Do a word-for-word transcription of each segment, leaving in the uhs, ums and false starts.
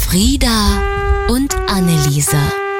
Frieda und Anneliese.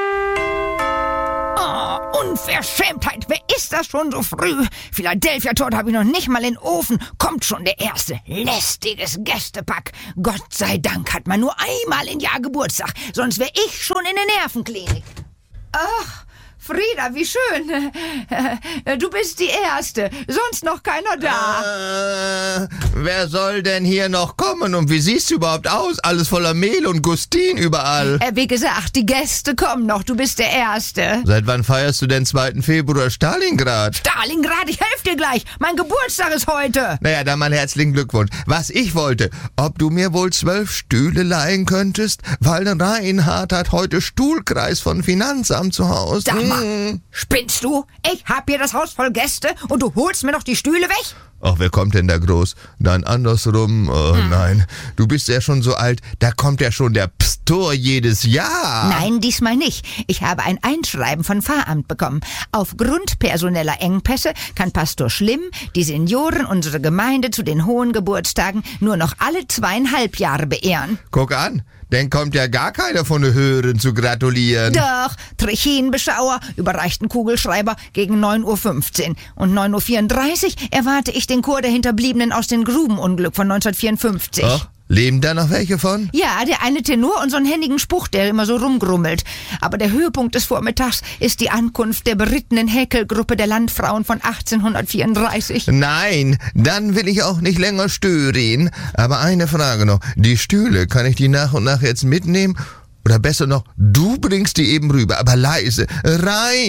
Oh, Unverschämtheit, wer ist das schon so früh? Philadelphia-Torte habe ich noch nicht mal in den Ofen. Kommt schon der erste. Lästiges Gästepack. Gott sei Dank hat man nur einmal im Jahr Geburtstag, sonst wäre ich schon in der Nervenklinik. Ach, Frieda, wie schön. Du bist die Erste. Sonst noch keiner da. Äh, wer soll denn hier noch kommen? Und wie siehst du überhaupt aus? Alles voller Mehl und Gustin überall. Äh, wie gesagt, die Gäste kommen noch. Du bist der Erste. Seit wann feierst du denn zweiten Februar Stalingrad? Stalingrad, ich helfe dir gleich. Mein Geburtstag ist heute. Naja, dann mal herzlichen Glückwunsch. Was ich wollte, ob du mir wohl zwölf Stühle leihen könntest? Weil Reinhard hat heute Stuhlkreis von Finanzamt zu Hause. Sag mal, spinnst du? Ich hab hier das Haus voll Gäste und du holst mir noch die Stühle weg? Ach, wer kommt denn da groß? Dann andersrum, oh hm. nein. Du bist ja schon so alt, da kommt ja schon der Pstor jedes Jahr. Nein, diesmal nicht. Ich habe ein Einschreiben von Pfarramt bekommen. Aufgrund personeller Engpässe kann Pastor Schlimm die Senioren unserer Gemeinde zu den hohen Geburtstagen nur noch alle zweieinhalb Jahre beehren. Guck an, dann kommt ja gar keiner von den Höheren zu gratulieren. Doch, Trechinenbeschauer überreichten Kugelschreiber gegen neun Uhr fünfzehn. Und neun Uhr vierunddreißig erwarte ich den Chor der Hinterbliebenen aus dem Grubenunglück von neunzehnhundertvierundfünfzig. Ach, leben da noch welche von? Ja, der eine Tenor und so einen händigen Spruch, der immer so rumgrummelt. Aber der Höhepunkt des Vormittags ist die Ankunft der berittenen Häkelgruppe der Landfrauen von achtzehnhundertvierunddreißig. Nein, dann will ich auch nicht länger stören. Aber eine Frage noch. Die Stühle, kann ich die nach und nach jetzt mitnehmen? Oder besser noch, du bringst die eben rüber, aber leise. Rein!